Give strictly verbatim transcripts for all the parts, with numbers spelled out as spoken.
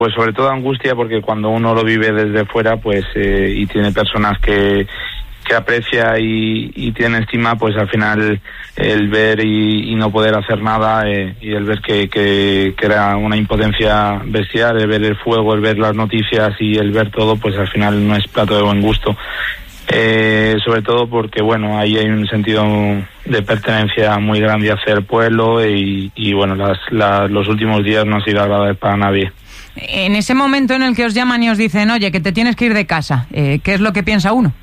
Pues sobre todo angustia, porque cuando uno lo vive desde fuera, pues eh, y tiene personas que que aprecia y, y tiene estima, pues al final el ver y, y no poder hacer nada eh, y el ver que, que, que era una impotencia bestial, el ver el fuego, el ver las noticias y el ver todo, pues al final no es plato de buen gusto. Eh, sobre todo porque, bueno, ahí hay un sentido de pertenencia muy grande hacia el pueblo y, y bueno, las, las, los últimos días no han sido agradables para nadie. En ese momento en el que os llaman y os dicen, oye, que te tienes que ir de casa, eh, ¿qué es lo que piensa uno?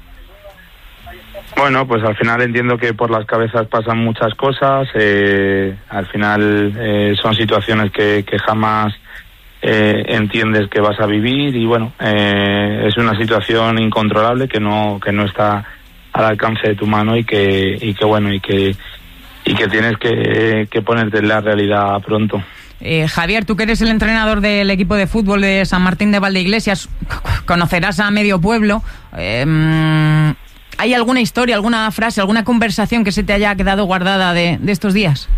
Bueno, pues al final entiendo que por las cabezas pasan muchas cosas, eh, al final eh, son situaciones que, que jamás eh, entiendes que vas a vivir y bueno, eh, es una situación incontrolable que no que no está al alcance de tu mano y que y que bueno y que y que tienes que, que ponerte en la realidad pronto. Eh, Javier, tú que eres el entrenador del equipo de fútbol de San Martín de Valdeiglesias, conocerás a medio pueblo. Eh, ¿Hay alguna historia, alguna frase, alguna conversación que se te haya quedado guardada de, de estos días?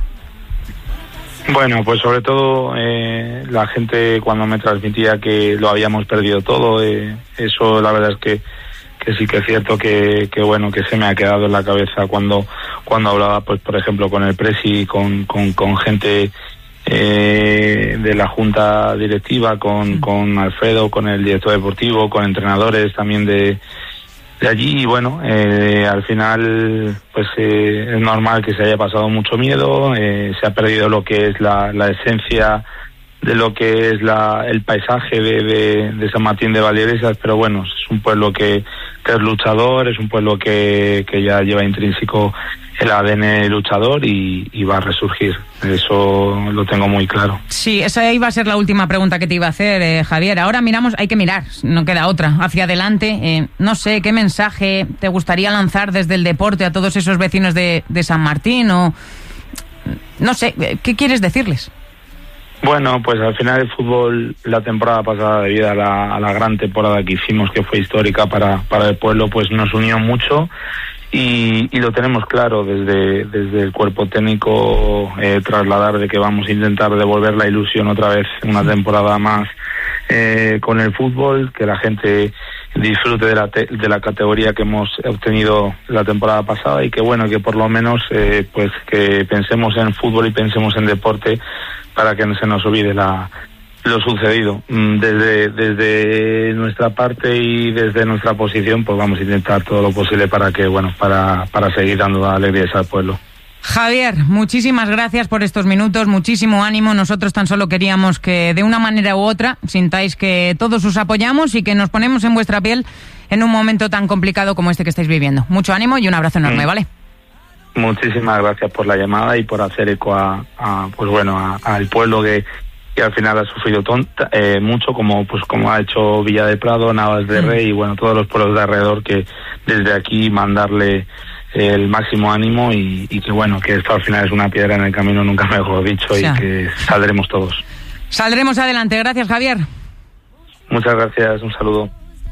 Bueno, pues sobre todo eh, la gente cuando me transmitía que lo habíamos perdido todo, eh, eso la verdad es que, que sí que es cierto que, que bueno que se me ha quedado en la cabeza cuando cuando hablaba, pues por ejemplo con el presi, con, con, con gente eh, de la junta directiva, con, mm. con Alfredo, con el director deportivo, con entrenadores también de de allí y bueno, eh, al final pues eh, es normal que se haya pasado mucho miedo, eh, se ha perdido lo que es la, la esencia de lo que es la, el paisaje de, de, de San Martín de Valdeiglesias, pero bueno, es un pueblo que, que es luchador, es un pueblo que, que ya lleva intrínseco el A D N luchador y, y va a resurgir. Eso lo tengo muy claro. Sí, esa iba a ser la última pregunta que te iba a hacer, eh, Javier. Ahora miramos, hay que mirar, no queda otra, hacia adelante. Eh, no sé, ¿qué mensaje te gustaría lanzar desde el deporte a todos esos vecinos de, de San Martín? O no sé, ¿qué quieres decirles? Bueno, pues al final el fútbol, la temporada pasada, debido a la, a la gran temporada que hicimos, que fue histórica para, para el pueblo, pues nos unió mucho. Y, y lo tenemos claro desde, desde el cuerpo técnico, eh, trasladar de que vamos a intentar devolver la ilusión otra vez una temporada más eh, con el fútbol, que la gente disfrute de la, te, de la categoría que hemos obtenido la temporada pasada y que bueno, que por lo menos eh, pues que pensemos en fútbol y pensemos en deporte para que no se nos olvide la lo sucedido. Desde desde nuestra parte y desde nuestra posición, pues vamos a intentar todo lo posible para que, bueno, para, para seguir dando alegrías al pueblo. Javier, muchísimas gracias por estos minutos, muchísimo ánimo. Nosotros tan solo queríamos que de una manera u otra sintáis que todos os apoyamos y que nos ponemos en vuestra piel en un momento tan complicado como este que estáis viviendo. Mucho ánimo y un abrazo enorme, mm. ¿vale? Muchísimas gracias por la llamada y por hacer eco a, a pues bueno, a, al pueblo que que al final ha sufrido tonta, eh, mucho, como pues como ha hecho Villa de Prado, Navas de Rey y bueno, todos los pueblos de alrededor, que desde aquí mandarle el máximo ánimo y, y que bueno, que esto al final es una piedra en el camino, nunca mejor dicho, o sea, y que saldremos todos. Saldremos adelante. Gracias, Javier. Muchas gracias, un saludo.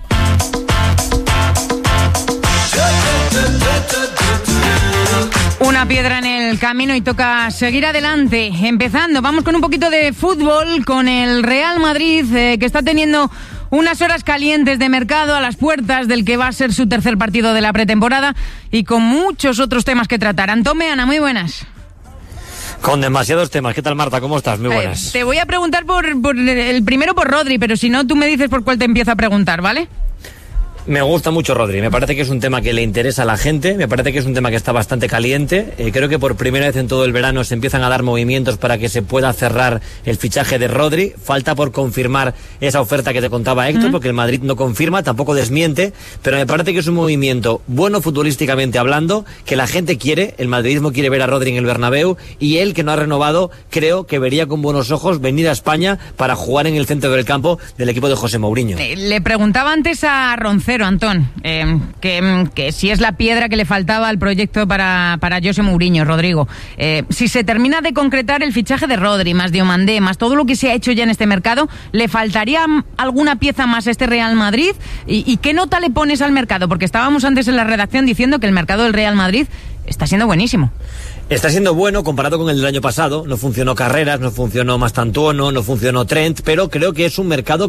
Una piedra en el camino y toca seguir adelante. Empezando, vamos con un poquito de fútbol, con el Real Madrid, eh, que está teniendo unas horas calientes de mercado a las puertas del que va a ser su tercer partido de la pretemporada y con muchos otros temas que tratar. Antón Meana, muy buenas. Con demasiados temas. ¿Qué tal, Marta? ¿Cómo estás? Muy buenas. Eh, te voy a preguntar por, por el primero por Rodri, pero si no, tú me dices por cuál te empiezo a preguntar, ¿vale? Me gusta mucho Rodri, me parece que es un tema que le interesa a la gente, me parece que es un tema que está bastante caliente, eh, creo que por primera vez en todo el verano se empiezan a dar movimientos para que se pueda cerrar el fichaje de Rodri, falta por confirmar esa oferta que te contaba Héctor, uh-huh. porque el Madrid no confirma, tampoco desmiente, pero me parece que es un movimiento bueno futbolísticamente hablando, que la gente quiere, el madridismo quiere ver a Rodri en el Bernabéu, y él, que no ha renovado, creo que vería con buenos ojos venir a España para jugar en el centro del campo del equipo de José Mourinho. Eh, le preguntaba antes a Roncero, Antón, eh, que, que si es la piedra que le faltaba al proyecto para, para José Mourinho, Rodrigo. Eh, si se termina de concretar el fichaje de Rodri, más Diomandé, más todo lo que se ha hecho ya en este mercado, ¿le faltaría alguna pieza más a este Real Madrid? ¿Y, y qué nota le pones al mercado? Porque estábamos antes en la redacción diciendo que el mercado del Real Madrid está siendo buenísimo. Está siendo bueno comparado con el del año pasado. No funcionó Carreras, no funcionó Mastantuono, no funcionó Trent, pero creo que es un mercado